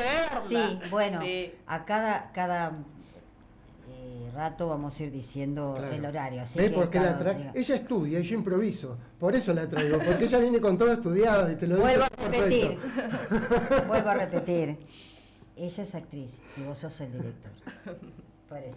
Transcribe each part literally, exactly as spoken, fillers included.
verla. Sí, bueno, Sí. a cada, cada eh, rato vamos a ir diciendo Claro. el horario. Así ¿Ves que por qué la cada- tra- diga. Ella estudia y yo improviso. Por eso la traigo, porque ella viene con todo estudiado y te lo dice Vuelvo a perfecto. repetir. Vuelvo a repetir. Ella es actriz y vos sos el director. Por eso.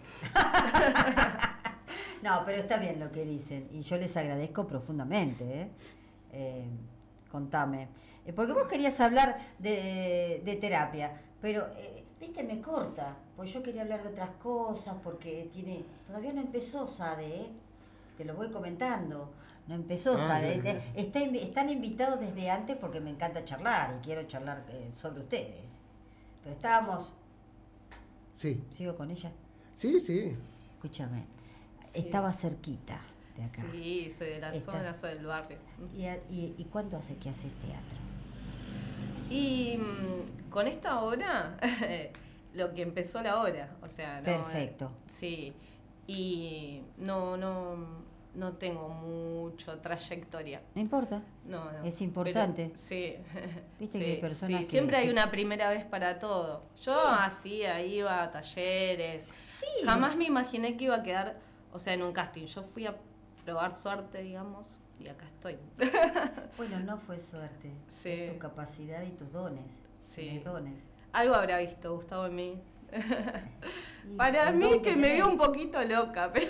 No, pero está bien lo que dicen y yo les agradezco profundamente. ¿eh? Eh, contame. Eh, porque vos querías hablar de, de terapia, pero, eh, viste, me corta. Pues yo quería hablar de otras cosas porque tiene todavía no empezó Sade, ¿eh? Te lo voy comentando. No empezó Ah, Sade. ya, ya. Está, invi- están invitados desde antes porque me encanta charlar y quiero charlar eh, sobre ustedes. Pero estábamos... Sí, ¿Sigo con ella? sí, sí. Escúchame. Sí. Estaba cerquita de acá. Sí, soy de la Estás- zona, soy del barrio. ¿Y, a- y, y cuánto hace que haces teatro? Y mm, con esta obra, lo que empezó la obra, o sea, no, Perfecto. eh, sí. Y no, no, no tengo mucho trayectoria. No importa. No, no. Es importante. Pero, sí. Viste Sí, que hay personas sí, que- siempre hay que- una primera vez para todo. Yo hacía, iba a talleres. Sí. Jamás me imaginé que iba a quedar, o sea, en un casting. Yo fui a probar suerte, digamos, y acá estoy. Bueno, no fue suerte. Sí. Es tu capacidad y tus dones. Sí. Tienes dones. Algo habrá visto Gustavo en mí. Y Para el mí don que que me tenés. vio un poquito loca, pero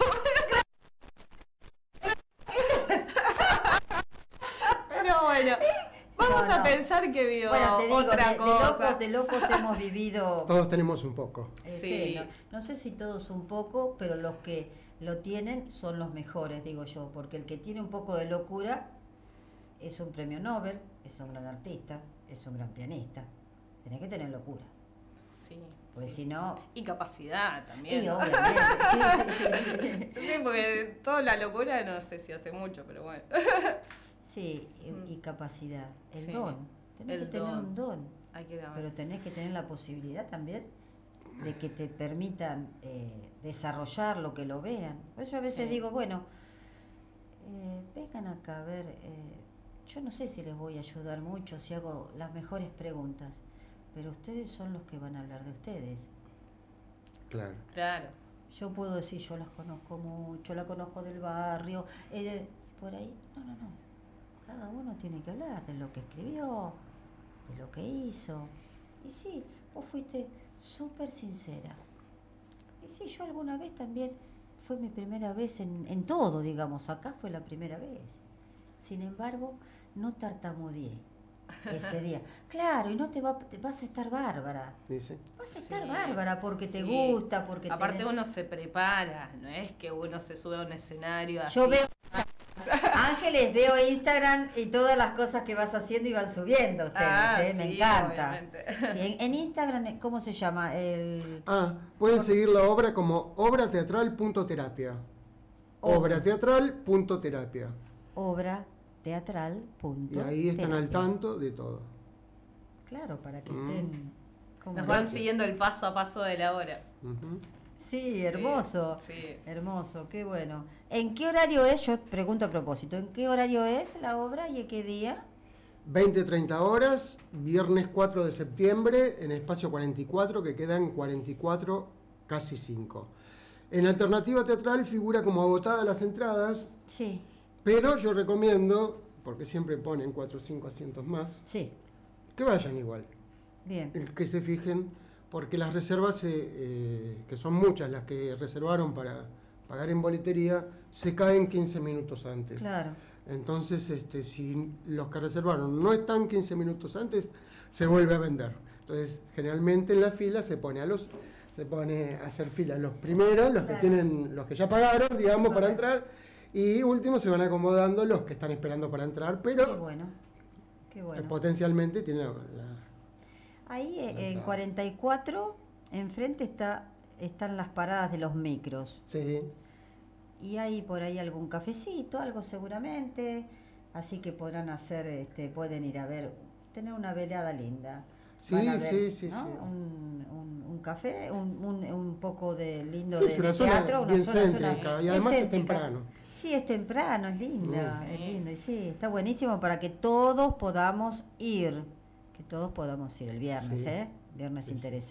pero bueno, vamos No, a no. pensar que vio Bueno, te digo, otra de, de cosa. locos, de locos hemos vivido... Todos tenemos un poco. Eh, Sí. no, no sé si todos un poco, pero los que lo tienen son los mejores, digo yo, porque el que tiene un poco de locura es un premio Nobel, es un gran artista, es un gran pianista. Tenés que tener locura, Sí, porque sí. si no... Y capacidad también. Y obviamente, sí, sí, sí. Sí, porque toda la locura no sé si hace mucho, pero bueno. Sí, y, y capacidad, el Sí, don. Tenés el que tener don. un don, Hay que dar. pero tenés que tener la posibilidad también de que te permitan eh, desarrollar lo que lo vean. Por eso a veces Sí. digo, bueno, eh, vengan acá a ver, eh, yo no sé si les voy a ayudar mucho, si hago las mejores preguntas, pero ustedes son los que van a hablar de ustedes. Claro. Claro. Yo puedo decir, yo las conozco mucho, la conozco del barrio, eh, de- por ahí, no, no, no. Cada uno tiene que hablar de lo que escribió, de lo que hizo. Y sí, vos fuiste súper sincera. Y sí, yo alguna vez también, fue mi primera vez en, en todo, digamos, acá fue la primera vez. Sin embargo, no tartamudeé ese día. Claro, y no te, va, te vas a estar bárbara. ¿Dice? Vas a estar Sí, bárbara porque te sí. gusta, porque Aparte tenés- uno se prepara, no es que uno se sube a un escenario así. Yo veo Ángeles, veo Instagram y todas las cosas que vas haciendo y van subiendo ustedes, Ah, ¿eh? Me sí, encanta. obviamente. Sí, en, en Instagram, ¿cómo se llama? El Ah, pueden seguir la obra como obra teatral punto terapia. Obra teatral punto terapia. obra teatral. Y ahí están al tanto de todo. Claro, para que Mm. estén... ¿cómo Nos es? van siguiendo el paso a paso de la hora. Ujú. Sí, hermoso. Sí. Hermoso, qué bueno. ¿En qué horario es? Yo pregunto a propósito, ¿en qué horario es la obra y en qué día? veinte treinta horas, viernes cuatro de septiembre, en espacio cuarenta y cuatro, que quedan cuarenta y cuatro, casi cinco. En alternativa teatral figura como agotadas las entradas, Sí, pero yo recomiendo, porque siempre ponen cuatro o cinco asientos más, sí, que vayan igual, bien. que se fijen, porque las reservas, se, eh, que son muchas las que reservaron para pagar en boletería, se caen quince minutos antes. Claro. Entonces, este, si los que reservaron no están quince minutos antes, se vuelve a vender. Entonces, generalmente en la fila se pone a los, se pone a hacer fila los primeros, los que Claro. tienen, los que ya pagaron, digamos, para Correcto. entrar, y último se van acomodando los que están esperando para entrar, pero Qué bueno, qué eh, bueno. potencialmente tienen la, la- Ahí eh, La en entrada. cuarenta y cuatro, enfrente está, están las paradas de los micros. sí, Y hay por ahí algún cafecito, algo seguramente. Así que podrán hacer, este, pueden ir a ver, tener una velada linda. Sí, Van a ver, sí, sí, ¿no? sí. Un, un- un café, un, un, un poco de lindo Sí, de, es una de zona teatro, una bien zona, zona céntrica, y además es céntrica. temprano. Sí, es temprano, es lindo, Sí. es lindo. Y sí, está buenísimo para que todos podamos ir. Que todos podamos ir el viernes, Sí. ¿eh? viernes Sí, sí. interesante.